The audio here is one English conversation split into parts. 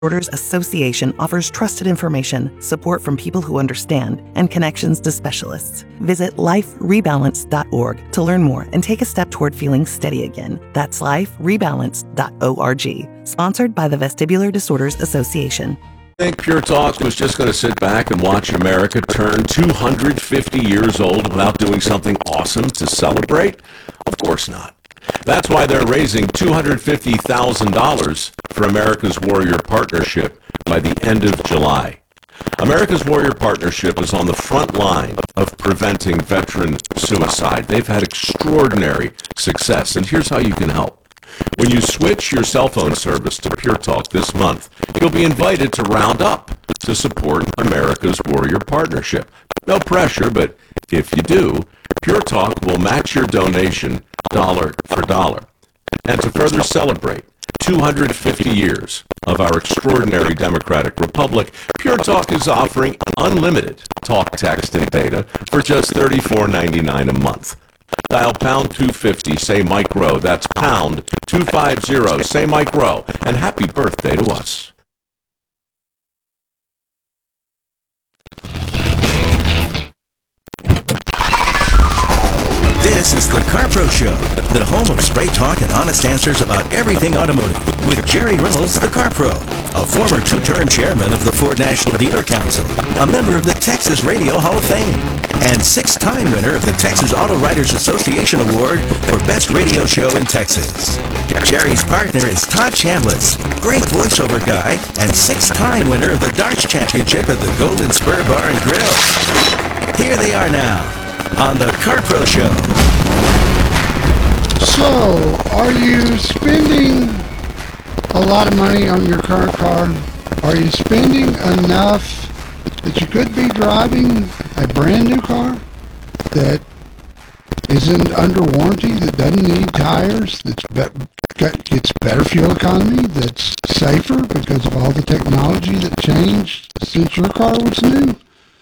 Disorders Association offers trusted information, support from people who understand, and connections to specialists. Visit liferebalance.org to learn more and take a step toward feeling steady again. That's liferebalance.org. Sponsored by the Vestibular Disorders Association. I think Pure Talk was just going to sit back and watch America turn 250 years old without doing something awesome to celebrate? Of course not. That's why they're raising $250,000 for America's Warrior Partnership by the end of July. America's Warrior Partnership is on the front line of preventing veteran suicide. They've had extraordinary success, and here's how you can help. When you switch your cell phone service to Pure Talk this month, you'll be invited to round up to support America's Warrior Partnership. No pressure, but if you do, Pure Talk will match your donation dollar for dollar. And to further celebrate 250 years of our extraordinary democratic republic, Pure Talk is offering unlimited talk, text, and data for just $34.99 a month. Dial pound 250, say Mike Rowe. That's pound 250, say Mike Rowe. And happy birthday to us. This is the CarPro Show, the home of straight talk and honest answers about everything automotive, with Jerry Reynolds, the CarPro, a former two-term chairman of the Ford National Dealer Council, a member of the Texas Radio Hall of Fame, and six-time winner of the Texas Auto Writers Association Award for Best Radio Show in Texas. Jerry's partner is Todd Chambliss, great voiceover guy, and six-time winner of the Darts Championship at the Golden Spur Bar and Grill. Here they are now, on the CarPro Show. So, are you spending a lot of money on your current car? Are you spending enough that you could be driving a brand new car that isn't under warranty, that doesn't need tires, that's gets better fuel economy, that's safer because of all the technology that changed since your car was new?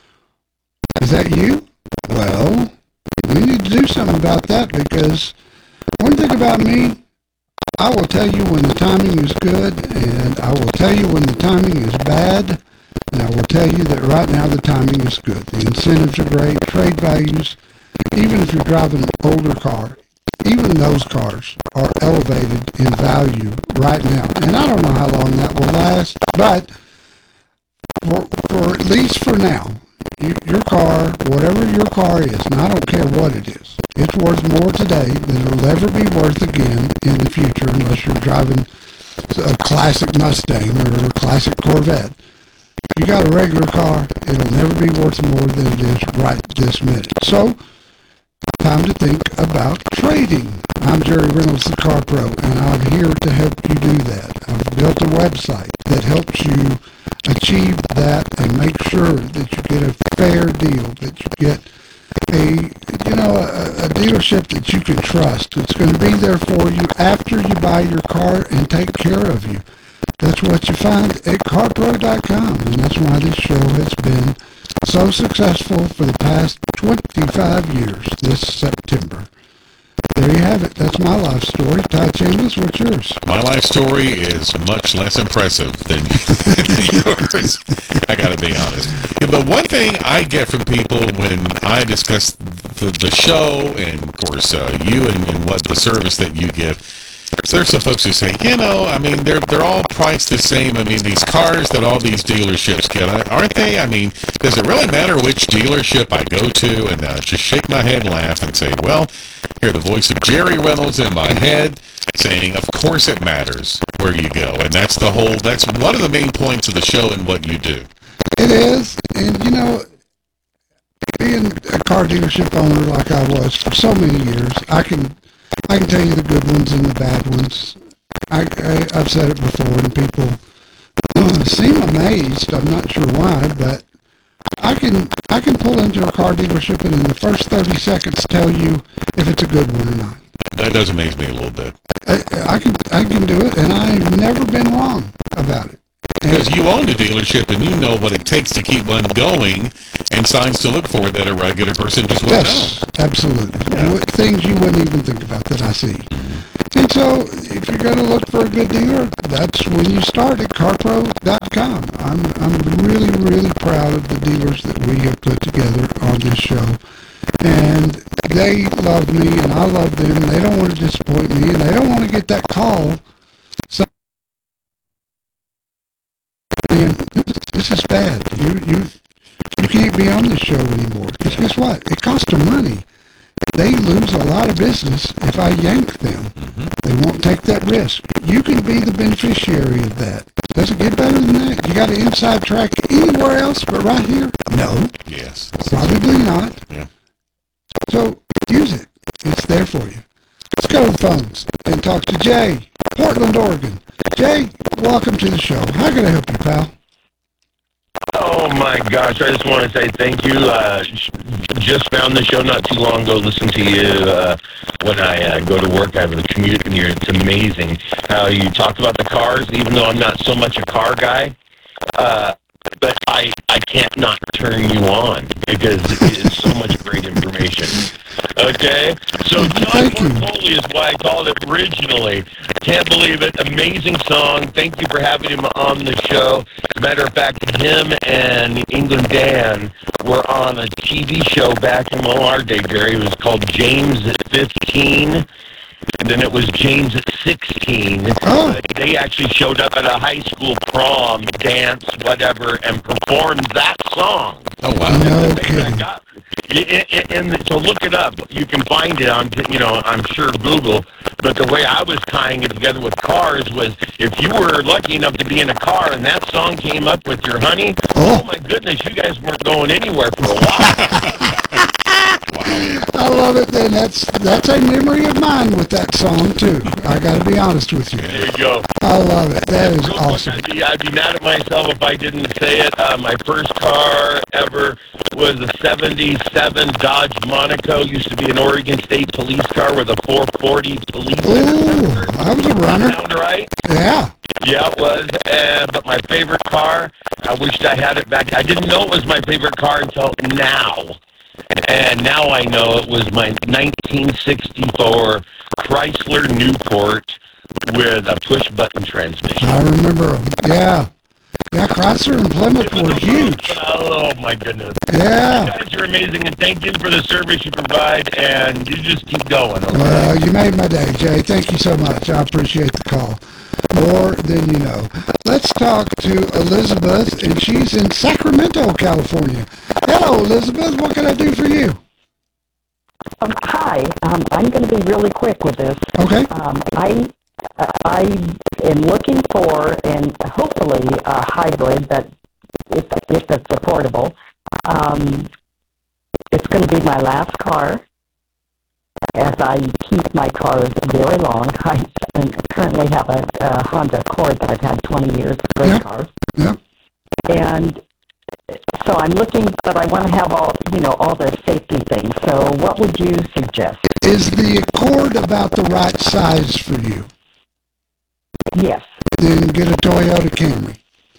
Is that you? Well, we need to do something about that, because one thing about me, I will tell you when the timing is good, and I will tell you when the timing is bad, and I will tell you that right now the timing is good. The incentives are great, trade values, even if you're driving an older car, even those cars are elevated in value right now. And I don't know how long that will last, but for at least for now, your car, whatever your car is, and I don't care what it is, it's worth more today than it'll ever be worth again in the future, unless you're driving a classic Mustang or a classic Corvette. If you got a regular car, it'll never be worth more than it is right this minute. So, time to think about trading. I'm Jerry Reynolds, the CarPro, and I'm here to help you do that. I've built a website that helps you achieve that and make sure that you get a fair deal, that you get a dealership that you can trust. It's going to be there for you after you buy your car and take care of you. That's what you find at carpro.com, and that's why this show has been so successful for the past 25 years this September. There you have it. That's my life story. Todd Chambliss, what's yours? My life story is much less impressive than yours. I got to be honest. Yeah, but one thing I get from people when I discuss the show, and of course you and what the service that you give, so there's some folks who say, they're all priced the same. These cars that all these dealerships get, aren't they? Does it really matter which dealership I go to? And just shake my head and laugh and say, well, hear the voice of Jerry Reynolds in my head saying, of course it matters where you go. And that's one of the main points of the show and what you do. It is. And, being a car dealership owner like I was for so many years, I can tell you the good ones and the bad ones. I've said it before, and people seem amazed. I'm not sure why, but I can pull into a car dealership and in the first 30 seconds tell you if it's a good one or not. That does amaze me a little bit. I can do it, and I've never been wrong about it. Because you own the dealership and you know what it takes to keep one going and signs to look for that a regular person just wouldn't know. Yes, absolutely. Yeah. Things you wouldn't even think about that I see. And so, if you're going to look for a good dealer, that's when you start at carpro.com. I'm really, really proud of the dealers that we have put together on this show. And they love me, and I love them. They don't want to disappoint me, and they don't want to get that call saying, this is bad. You can't be on this show anymore. Because guess what? It costs them money. They lose a lot of business if I yank them. They won't take that risk. You can be the beneficiary of that. Does it get better than that? You got an inside track anywhere else but right here? No. Yes. Probably not. Yeah. So use it. It's there for you. Let's go to the phones and talk to Jay, Portland, Oregon. Jay, welcome to the show. How can I help you, pal? Oh my gosh, I just want to say thank you. Just found the show not too long ago. Listen to you when I go to work. I have a commute in here. It's amazing how you talk about the cars, even though I'm not so much a car guy. But I can't not turn you on because it's so much great information. Okay? So John Portfolio is why I called it originally. Can't believe it. Amazing song. Thank you for having him on the show. As a matter of fact, him and England Dan were on a TV show back in our day, Gary. It was called James at 15. And then it was James at 16. Oh. They actually showed up at a high school prom, dance, whatever, and performed that song. Oh, wow. No kidding. And so look it up. You can find it on, I'm sure Google. But the way I was tying it together with cars was if you were lucky enough to be in a car and that song came up with your honey, oh my goodness, you guys weren't going anywhere for a while. I love it. Then that's a memory of mine with that song too. I got to be honest with you. There you go. I love it. That is awesome. I'd be mad at myself if I didn't say it. My first car ever was a 77 Dodge Monaco. Used to be an Oregon State police car with a 440 police. Ooh, I was a runner. Sound right? Yeah. Yeah, it was. But my favorite car, I wished I had it back. I didn't know it was my favorite car until now. And now I know it was my 1964 Chrysler Newport with a push-button transmission. I remember them. Yeah. Yeah, Chrysler and Plymouth were huge. Oh, my goodness. Yeah. You guys are amazing, and thank you for the service you provide, and you just keep going. Okay? Well, you made my day, Jay. Thank you so much. I appreciate the call. More than you know. Let's talk to Elizabeth, and she's in Sacramento, California. Hello, Elizabeth. What can I do for you? Hi. I'm going to be really quick with this. Okay. I am looking for, and hopefully a hybrid, but if it's affordable. It's going to be my last car, as I keep my cars very long. I currently have a Honda Accord that I've had 20 years, great car. Yeah. And so I'm looking, but I want to have all the safety things. So what would you suggest? Is the Accord about the right size for you? Yes. Then get a Toyota Camry.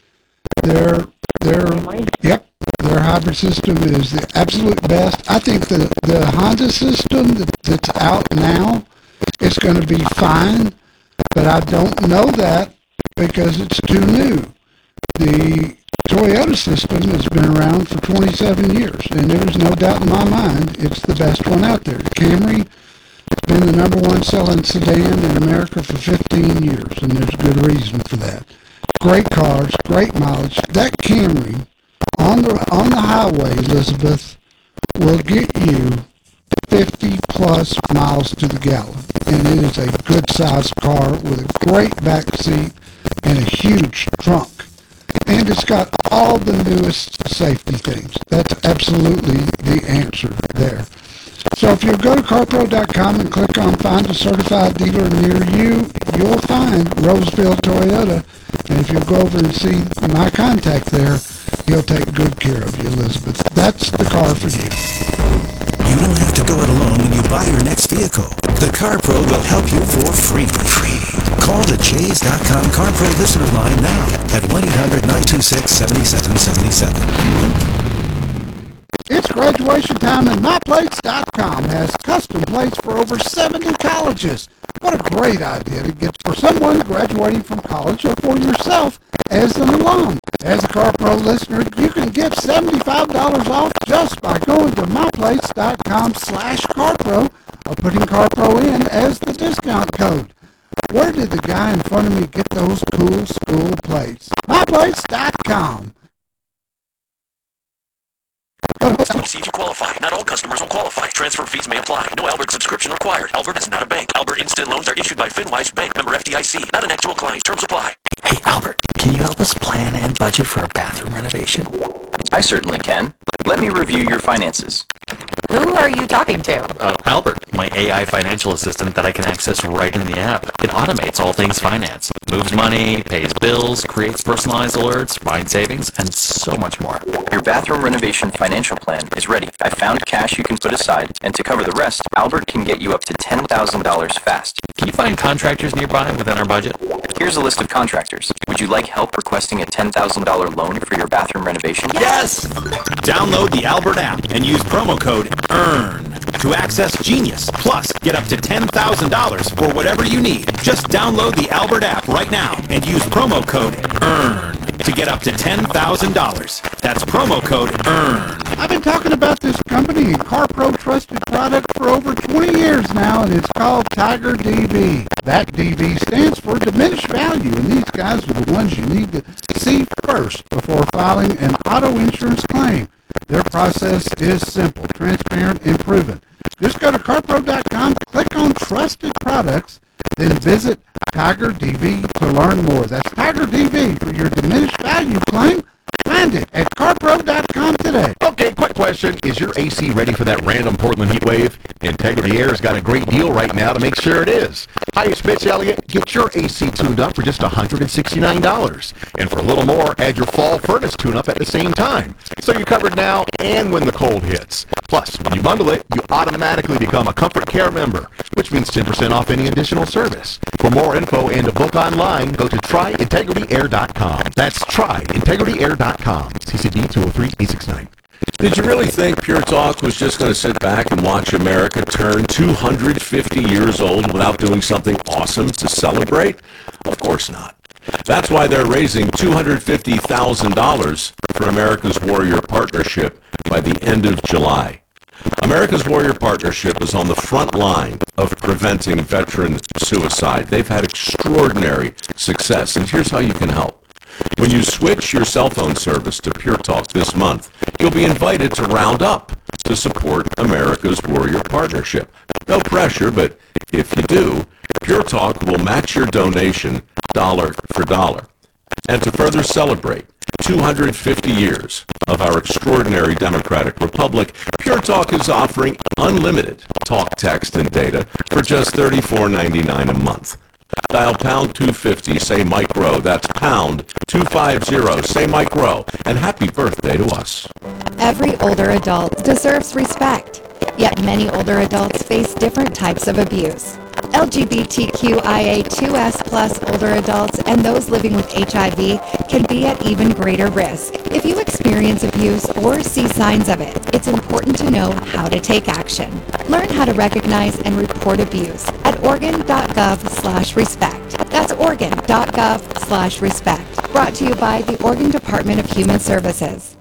Yep, their hybrid system is the absolute best. I think the Honda system that's out now is going to be fine, but I don't know that because it's too new. The Toyota system has been around for 27 years, and there's no doubt in my mind it's the best one out there. The Camry has been the number one selling sedan in America for 15 years, and there's good reason for that. Great cars, great mileage. That Camry on the highway, Elizabeth, will get you 50 plus miles to the gallon. And it is a good sized car with a great back seat and a huge trunk. And it's got all the newest safety things. That's absolutely the answer there. So if you go to carpro.com and click on Find a Certified Dealer Near You, you'll find Roseville Toyota. And if you'll go over and see my contact there, he'll take good care of you, Elizabeth. That's the car for you. You don't have to go it alone when you buy your next vehicle. The CarPro will help you for free. Call the Jays.com CarPro listener line now at 1-800-926-7777. It's graduation time, and MyPlates.com has custom plates for over 70 colleges. What a great idea to get for someone graduating from college or for yourself as an alum. As a CarPro listener, you can get $75 off just by going to MyPlates.com/CarPro or putting CarPro in as the discount code. Where did the guy in front of me get those cool school plates? MyPlates.com. See if you qualify. Not all customers will qualify. Transfer fees may apply. No Albert subscription required. Albert is not a bank. Albert Instant Loans are issued by FinWise Bank, member FDIC. Not an actual client. Terms apply. Hey, Albert, can you help us plan and budget for a bathroom renovation? I certainly can. Let me review your finances. Who are you talking to? Albert, my AI financial assistant that I can access right in the app. It automates all things finance. Moves money, pays bills, creates personalized alerts, finds savings, and so much more. Your bathroom renovation financial plan is ready. I found cash you can put aside, and to cover the rest, Albert can get you up to $10,000 fast. Can you find contractors nearby within our budget? Here's a list of contractors. Would you like help requesting a $10,000 loan for your bathroom renovation? Yes! Download the Albert app and use promo code EARN to access Genius. Plus, get up to $10,000 for whatever you need. Just download the Albert app right now and use promo code EARN to get up to $10,000. That's promo code EARN. I've been talking about this company and CarPro trusted product for over 20 years now, and it's called Tiger DV. That DV stands for diminished value, and these guys are the ones you need to see first before filing an auto insurance claim. Their process is simple, transparent, and proven. Just go to CarPro.com, click on Trusted Products, then visit Tiger DV to learn more. That's Tiger DV for your diminished value claim. Find it at CarPro.com today. Okay, quick question. Is your AC ready for that random Portland heat wave? Integrity Air's got a great deal right now to make sure it is. Hi, it's Mitch Elliott. Get your AC tuned up for just $169. And for a little more, add your fall furnace tune-up at the same time. So you're covered now and when the cold hits. Plus, when you bundle it, you automatically become a Comfort Care member, which means 10% off any additional service. For more info and to book online, go to tryintegrityair.com. That's tryintegrityair.com. CCD 203-869. Did you really think Pure Talk was just going to sit back and watch America turn 250 years old without doing something awesome to celebrate? Of course not. That's why they're raising $250,000 for America's Warrior Partnership by the end of July. America's Warrior Partnership is on the front line of preventing veteran suicide. They've had extraordinary success, and here's how you can help. When you switch your cell phone service to Pure Talk this month, you'll be invited to round up to support America's Warrior Partnership. No pressure, but if you do, Pure Talk will match your donation dollar for dollar. And to further celebrate 250 years of our extraordinary democratic republic, Pure Talk is offering unlimited talk, text, and data for just $34.99 a month. Dial pound 250, say Mike Rowe. That's pound 250, say Mike Rowe. And happy birthday to us. Every older adult deserves respect, yet many older adults face different types of abuse. LGBTQIA2S plus older adults and those living with HIV can be at even greater risk. If you experience abuse or see signs of it, it's important to know how to take action. Learn how to recognize and report abuse at Oregon.gov/respect. That's Oregon.gov/respect. Brought to you by the Oregon Department of Human Services.